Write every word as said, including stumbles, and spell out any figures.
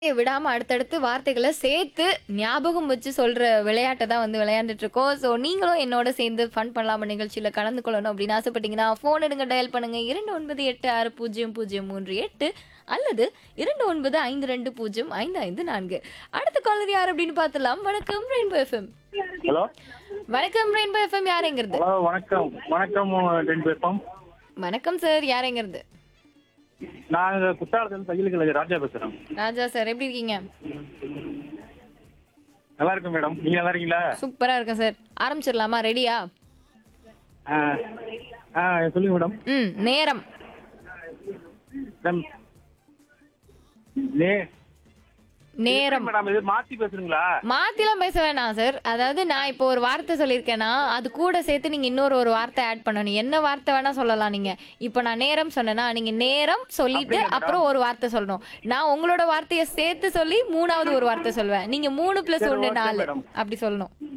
விடாம அடுத்தடுத்து வார்த்தைகள சேர்த்து ஞாபகம் வச்சு சொல்ற விளையாட்ட தான் வந்து விளையாண்டுட்டு இருக்கோம். ஸோ நீங்களும் என்னோட சேர்ந்து ஃபன் பண்ணலாமா நிகழ்ச்சியில கலந்து கொள்ளணும் அப்படின்னு ஆசைப்பட்டீங்கன்னா, ஃபோன் எடுங்க டயல் பண்ணுங்க இரண்டு ஒன்பது எட்டு ஆறு பூஜ்ஜியம் பூஜ்ஜியம் மூன்று எட்டு அல்லது இரண்டு ஒன்பது ஐந்து இரண்டு பூஜ்ஜியம் ஐந்து ஐந்து நான்கு. அடுத்த காலர் யார் அப்படின்னு பார்த்துலாம். வணக்கம் ரெயின்போ எஃப்எம். ஹலோ வணக்கம் ரெயின்போ எஃப்எம் யாருங்கிறது? ஹலோ வணக்கம் வணக்கம் ரெண்டு பேரும். வணக்கம் சார் யாருங்கிறது? நாங்க குற்றாலத்துல தையல் கலைஞர் ராஜா பேசுறோம். ராஜா சார் எப்படி இருக்கீங்க? நல்லா இருக்கும் மேடம், நீங்க நல்லா இருக்கீங்களா? சூப்பரா இருக்கேன் சார். ஆரம்பிச்சிடலாமா? ரெடியா? ஆ ஆ சொல்லுங்க மேடம். ம் நேரம். மேடம் நே நேரம். மேடம் இது மாத்தி பேசுறீங்களா? மாத்திலாம் பேச வேணாம் சார். அதாவது நான் இப்போ ஒரு வார்த்தை சொல்லியிருக்கேன்னா அது கூட சேர்த்து நீங்க இன்னொரு ஒரு வார்த்தை ஆட் பண்ணணும். என்ன வார்த்தை வேணா சொல்லலாம் நீங்க. இப்போ நான் நேரம் சொன்னேன்னா நீங்க நேரம் சொல்லிட்டு அப்படியா அப்புறம் ஒரு வார்த்தை சொல்லணும். நான் உங்களோட வார்த்தையை சேர்த்து சொல்லி மூணாவது ஒரு வார்த்தை சொல்லுவேன். நீங்க மூணு பிளஸ் சரி, ஒன்று okay நாலு madam. அப்படி சொல்லணும்.